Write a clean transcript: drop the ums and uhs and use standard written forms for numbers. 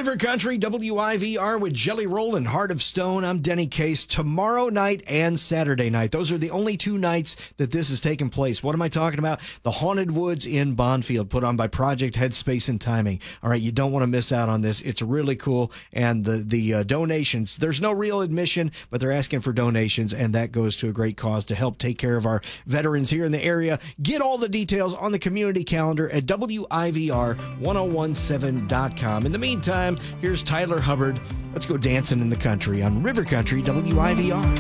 River Country, WIVR with Jelly Roll and Heart of Stone. I'm Denny Case. Tomorrow night and Saturday night. Those are the only two nights that this is taking place. What am I talking about? The Haunted Woods in Bonfield, put on by Project Headspace and Timing. All right, you don't want to miss out on this. It's really cool. And the donations, there's no real admission, but they're asking for donations, and that goes to a great cause to help take care of our veterans here in the area. Get all the details on the community calendar at WIVR1017.com. In the meantime, here's Tyler Hubbard. Let's go dancing in the country on River Country WIVR.